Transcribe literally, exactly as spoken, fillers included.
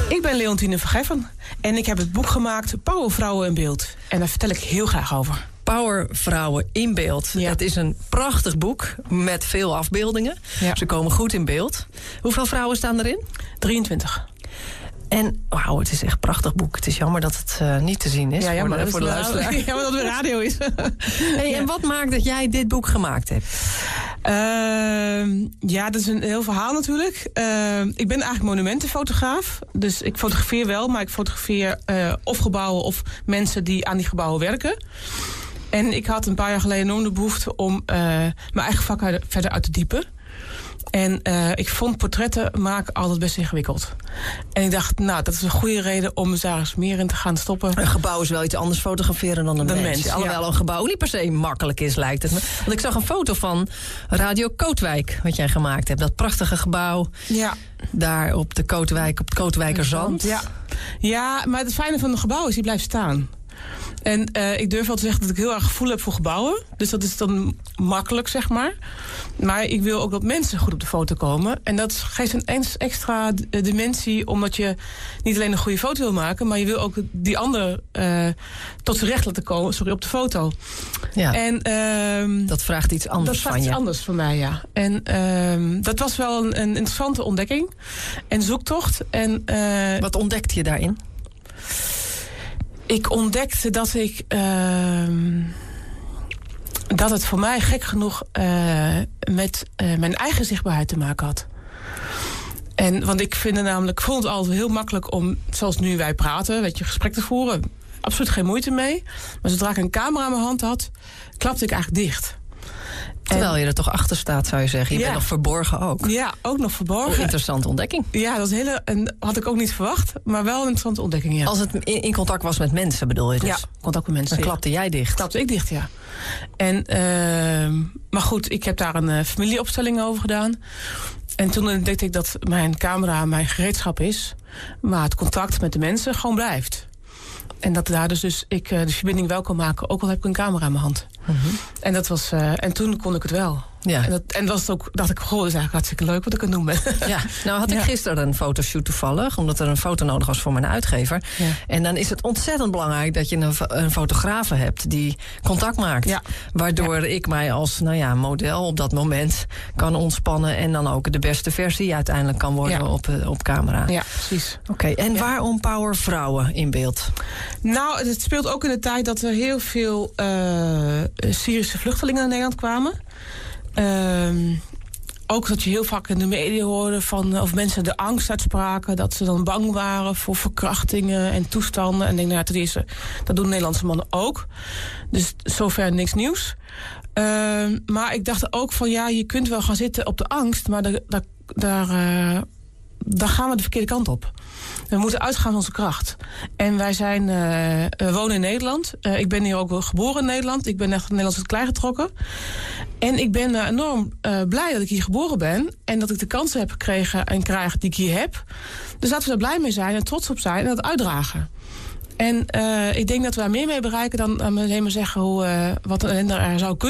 Ik ben Leontine Vergeffen en ik heb het boek gemaakt Power Vrouwen in Beeld. En daar vertel ik heel graag over. Power Vrouwen in Beeld. Ja. Het is een prachtig boek met veel afbeeldingen. Ja. Ze komen goed in beeld. Hoeveel vrouwen staan erin? drieëntwintig. En wauw, het is echt een prachtig boek. Het is jammer dat het uh, niet te zien is Ja, voor, maar de, voor de luisteraar. Ja, maar dat het radio is. Hey, en wat maakt dat jij dit boek gemaakt hebt? Uh, ja, dat is een heel verhaal natuurlijk. Uh, ik ben eigenlijk monumentenfotograaf. Dus ik fotografeer wel, maar ik fotografeer uh, of gebouwen of mensen die aan die gebouwen werken. En ik had een paar jaar geleden enorm de behoefte om uh, mijn eigen vak uit, verder uit te diepen. En uh, ik vond portretten maken altijd best ingewikkeld. En ik dacht, nou, dat is een goede reden om eens daar eens meer in te gaan stoppen. Een gebouw is wel iets anders fotograferen dan een de mens. mens. Alhoewel Ja. een gebouw niet per se makkelijk is, lijkt het me. Want ik zag een foto van Radio Kootwijk, wat jij gemaakt hebt. Dat prachtige gebouw. Ja. Daar op de Kootwijk, op het Kootwijkerzand. Ja. Ja, maar het fijne van een gebouw is, die blijft staan. En uh, ik durf wel te zeggen dat ik heel erg gevoel heb voor gebouwen. Dus dat is dan makkelijk, zeg maar. Maar ik wil ook dat mensen goed op de foto komen. En dat geeft een extra dimensie, omdat je niet alleen een goede foto wil maken, maar je wil ook die ander uh, tot zijn recht laten komen, sorry, op de foto. Ja. En uh, dat vraagt iets anders dat vraagt van je. iets anders van mij, ja. En uh, dat was wel een, een interessante ontdekking en zoektocht. En, uh, wat ontdekte je daarin? Ik ontdekte dat ik uh, dat het voor mij gek genoeg uh, met uh, mijn eigen zichtbaarheid te maken had. En want ik vind het namelijk, ik vond het altijd heel makkelijk om, zoals nu wij praten, weet je, gesprek te voeren. Absoluut geen moeite mee. Maar zodra ik een camera in mijn hand had, klapte ik eigenlijk dicht. Terwijl je er toch achter staat, zou je zeggen. Je ja. bent nog verborgen ook. Ja, ook nog verborgen. Oh, interessante ontdekking. Ja, dat is hele, en had ik ook niet verwacht. Maar wel een interessante ontdekking, ja. Als het in, in contact was met mensen, bedoel je dus? Ja, contact met mensen. Dan klapte jij dicht. Klapte ik dicht, ja. En, uh, maar goed, ik heb daar een uh, familieopstelling over gedaan. En toen ontdekte ik dat mijn camera mijn gereedschap is. Maar het contact met de mensen gewoon blijft. En dat daar dus, dus ik uh, de verbinding wel kan maken, ook al heb ik een camera in mijn hand. Mm-hmm. En dat was, uh, en toen kon ik het wel. Ja. En, dat, en dat was ook, dacht ik, goh, dat is eigenlijk hartstikke leuk wat ik kan doen ben. Ja, nou had ik ja. gisteren een fotoshoot toevallig, omdat er een foto nodig was voor mijn uitgever. Ja. En dan is het ontzettend belangrijk dat je een, een fotografe hebt die contact maakt. Ja. Waardoor ja. ik mij als nou ja, model op dat moment kan ontspannen en dan ook de beste versie uiteindelijk kan worden ja. op, op camera. Ja, precies. Oké, okay, en ja. waarom Power Vrouwen in Beeld? Nou, het speelt ook in de tijd dat er heel veel uh, Syrische vluchtelingen naar Nederland kwamen. Uh, ook dat je heel vaak in de media hoorde van of mensen de angst uitspraken, dat ze dan bang waren voor verkrachtingen en toestanden. En ik denk, nou, ten eerste, dat doen Nederlandse mannen ook. Dus zover niks nieuws. Uh, maar ik dacht ook van ja, je kunt wel gaan zitten op de angst, maar daar, daar, daar, uh, daar gaan we de verkeerde kant op. We moeten uitgaan van onze kracht. En wij zijn, uh, we wonen in Nederland. Uh, ik ben hier ook geboren in Nederland. Ik ben echt Nederlands uit klei getrokken. En ik ben uh, enorm uh, blij dat ik hier geboren ben. En dat ik de kansen heb gekregen en krijg die ik hier heb. Dus laten we daar blij mee zijn en trots op zijn en dat uitdragen. En uh, ik denk dat we daar meer mee bereiken dan alleen maar zeggen hoe, uh, wat er zou kunnen.